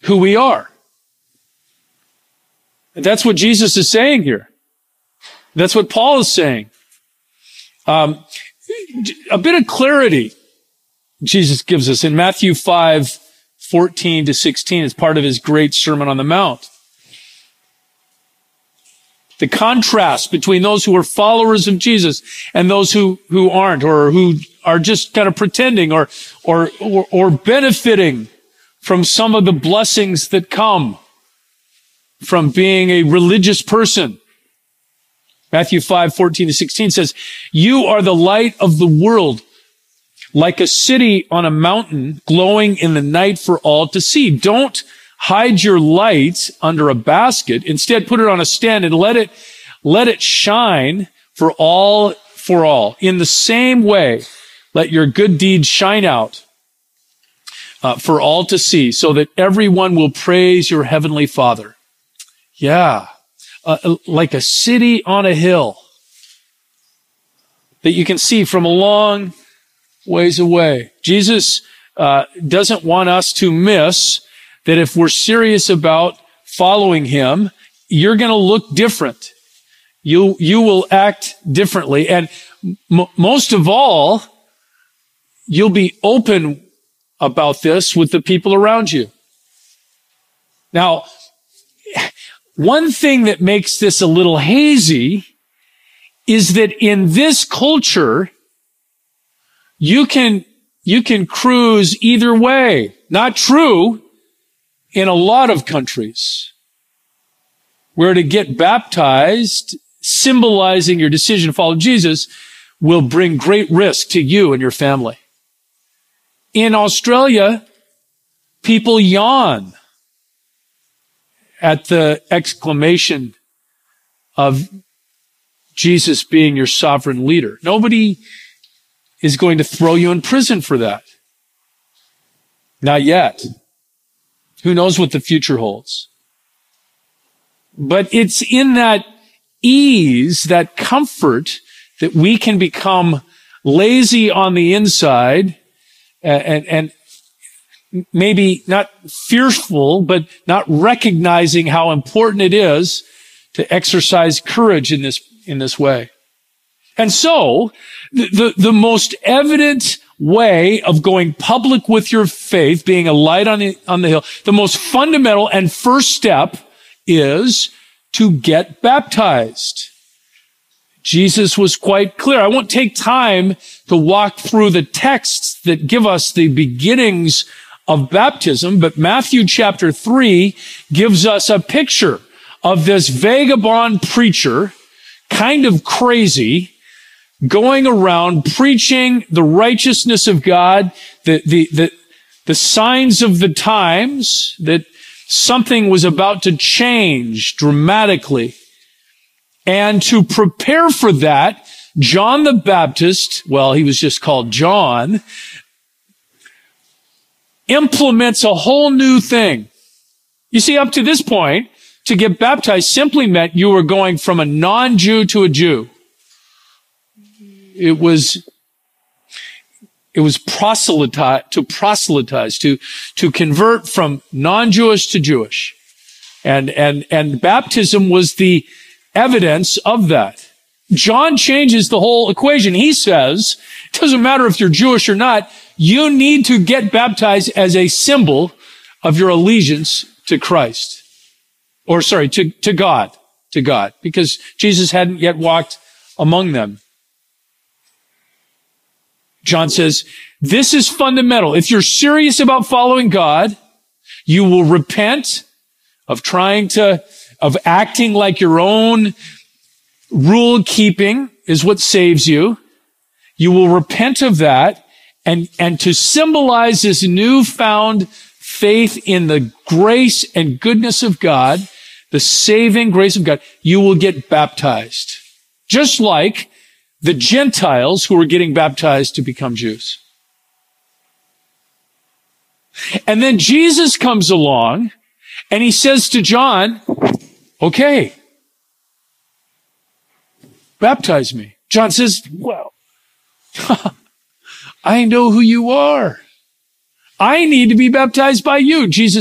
who we are. And that's what Jesus is saying here. That's what Paul is saying. A bit of clarity Jesus gives us in Matthew 5:14-16 as part of his great Sermon on the Mount. The contrast between those who are followers of Jesus and those who aren't, or who are just kind of pretending or benefiting from some of the blessings that come from being a religious person. Matthew 5:14-16 says, "You are the light of the world, like a city on a mountain glowing in the night for all to see. Don't hide your light under a basket. Instead, put it on a stand and let it shine for all. In the same way, let your good deeds shine out for all to see, so that everyone will praise your heavenly Father." Yeah. Like a city on a hill that you can see from a long ways away. Jesus doesn't want us to miss that if we're serious about following him, you're going to look different. You will act differently. And most of all, you'll be open about this with the people around you. Now, one thing that makes this a little hazy is that in this culture, you can cruise either way. Not true in a lot of countries, where to get baptized, symbolizing your decision to follow Jesus, will bring great risk to you and your family. In Australia, people yawn at the exclamation of Jesus being your sovereign leader. Nobody is going to throw you in prison for that. Not yet. Who knows what the future holds? But it's in that ease, that comfort, that we can become lazy on the inside and maybe not fearful, but not recognizing how important it is to exercise courage in this way. And so, the most evident way of going public with your faith, being a light on the hill, the most fundamental and first step is to get baptized. Jesus was quite clear. I won't take time to walk through the texts that give us the beginnings of baptism, but Matthew chapter 3 gives us a picture of this vagabond preacher, kind of crazy, going around preaching the righteousness of God, the signs of the times, that something was about to change dramatically. And to prepare for that, John the Baptist, well, he was just called John, implements a whole new thing. You see, up to this point, to get baptized simply meant you were going from a non-Jew to a Jew. It was proselytize, to convert from non-Jewish to Jewish. And baptism was the evidence of that. John changes the whole equation. He says, it doesn't matter if you're Jewish or not, you need to get baptized as a symbol of your allegiance to Christ. Or sorry, to God, because Jesus hadn't yet walked among them. John says, this is fundamental. If you're serious about following God, you will repent of acting like your own rule keeping is what saves you. You will repent of that, and to symbolize this newfound faith in the grace and goodness of God, the saving grace of God, you will get baptized. Just like the Gentiles who were getting baptized to become Jews. And then Jesus comes along and he says to John, okay, baptize me. John says, well, I know who you are. I need to be baptized by you. Jesus